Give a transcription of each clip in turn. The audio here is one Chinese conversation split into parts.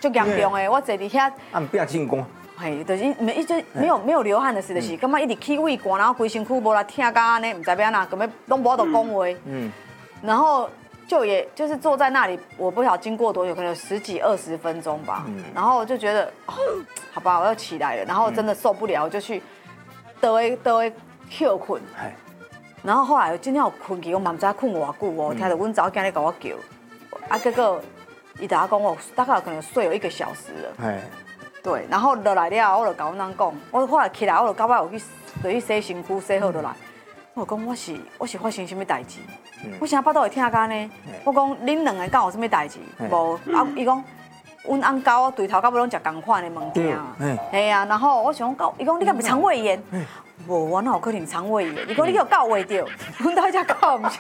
就严重的，我坐伫遐。 按变进攻。 嘿，就是没有流汗的事，就是感觉一直起胃寒，然后规身躯无来疼到安尼，唔知要安那，根本拢无得讲话。然后就是坐在那里，我不晓得经过多久，可能有10几20分钟吧。然后就觉得，好吧，我要起来了。然后真的受不了，我就去倒位休困。然后后来今天有困去，我嘛唔知困偌久哦，听到阮查某囝咧甲我叫，结果伊大家讲我大概可能睡了1个小时了。对，然后落来了，我就甲阮翁讲，我后来起来，我就到尾有去洗身躯，洗好落来。我讲我是发生什么代志？我啥巴肚会疼到呢？我讲恁两个敢有什么代志？无伊讲阮翁甲我对头到尾拢食同款的物件。嘿啊，然后我想讲，伊讲你敢袂肠胃炎？无，我哪有可能肠胃炎？伊讲你有搞胃着，阮兜只搞毋是。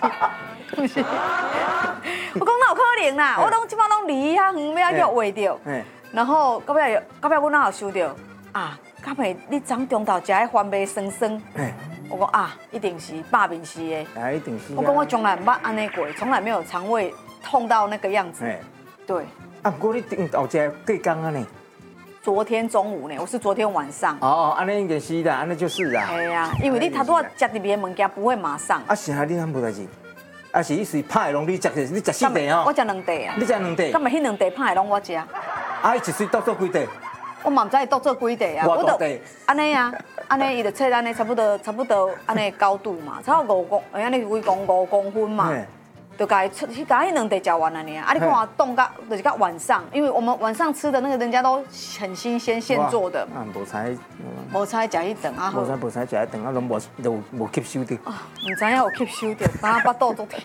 我讲哪有可能啦？我拢即摆拢离遐远，要叫胃着。然后到尾阮哪有想到啊？到尾你昨中昼食迄番麦酸酸。我讲啊，一定是霸面是的。 一定是。 我讲我从来唔捌安尼过，从来没有肠胃痛到那个样子。对。 不过你中昼食几工啊呢？ 昨天中午呢，我是昨天晚上。 安尼应该是啦，安尼就是啦。 系啊，因为你他都要食入面的物件不会马上。 是啊，你哪无代志？是意思拍的拢你食4块哦。 我食2块啊。 你食2块？ 咁咪迄2块拍的拢我食。 伊一岁倒做几块？ 我嘛唔知伊倒做几块啊。 我倒安尼啊，安尼伊就测安尼差不多安尼高度嘛，差不多5公，安尼5公分嘛。就甲伊迄2块食完了呢。你看我冻到，就是到晚上，因为我们晚上吃的那个人家都很新鲜现做的。 无猜食迄顿啊好。 无猜食迄顿啊，拢无吸收到。 唔知影有吸收到，敢巴肚足疼。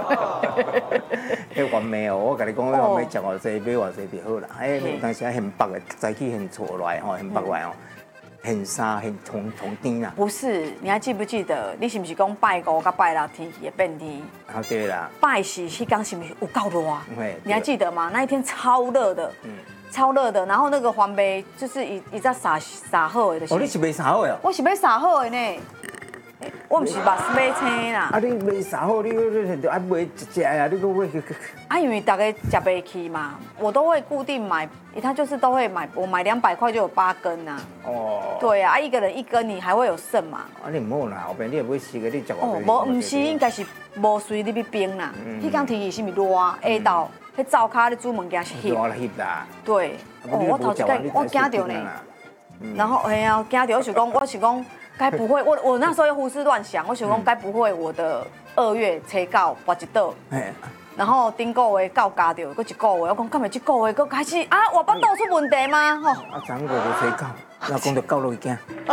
迄番麦哦，我甲你讲，番麦食偌济，买偌济就好啦。有当时现北的早起现错来吼，现北来哦。很沙很同甜啦。不是，你还记不记得？你是不是讲拜5甲拜6天气会变天？ 对啦。 拜4迄天是不是有够热啊？你还记得吗？那一天超热的，超热的。然后那个番麦就是伊在撒好的。 你是卖撒好的？ 我是要撒好的呢。我唔是买青啦。 你卖撒好，你爱买一只呀？你搁买？ 因为大家吃不起嘛，我都会固定买，他就是都会买，我买200块就有8根呐。对啊，一个人1根，你还会有剩嘛？你唔好啦，后边你也买4个，你食无唔是，应该是无随你要冰啦。迄天天气是咪热？下昼迄灶骹咧煮物件是翕。 啦。 对，我头一届我惊到呢。然后哎呀，惊到我想讲。该不会我那时候又胡思乱想，我想讲该不会我的2月初9跋一倒，然后顶个月到加掉，搁1个月，我讲干嘛1个月搁开始啊？我巴肚出问题吗？吼！ 昨5月初9，老公就到落去惊。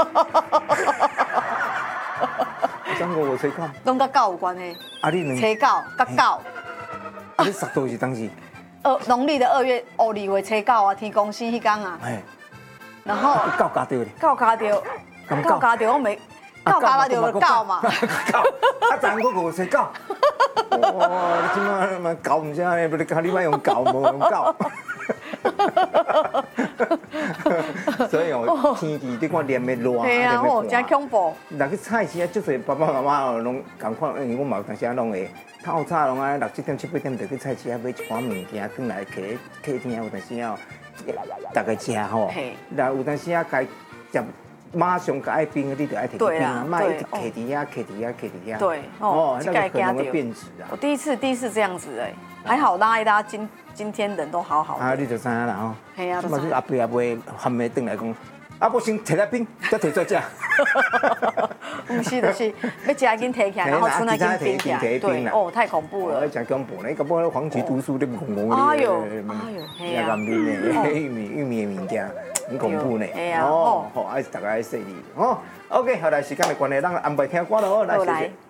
昨5月初9， 拢甲9有关系。 你初9甲9。 你10度是当时？ 农历的2月2月初9啊，天公生迄天啊。然后到加掉咧。 到加掉。到家掉我没，到家就到嘛。 昨5月初9。哇！你即摆嘛搞唔啥呢？不你你莫用搞，无用搞。所以哦，天气你看连绵热， 系啊，真恐怖。 那去菜市啊，就是爸爸妈妈哦，拢共款，因为我嘛有当时拢会透早拢啊6、7点、7、8点就去菜市啊买一寡物件，转来客厅有当时哦，大概食吼。然后有当时啊该食。马上个爱冰，你就爱摕去冰啊，卖一直摕伫遐。对，那个可能会变质啊。 我第一次这样子哎，还好大家今天人都好好。 你就知影啦吼。 系啊。 嘛是阿伯也袂含麦转来讲，我先摕来冰，再摕做食。 不是，就是要食已经摕起来，然后出来先冰起来。对，太恐怖了。 真恐怖，你搞不好黄芪毒素你唔讲讲。哎呦， 也甘面的，玉米的物件。很恐怖呢，好，大家爱说你，OK， 好来，时间的关系，咱安排听歌咯，来，谢谢。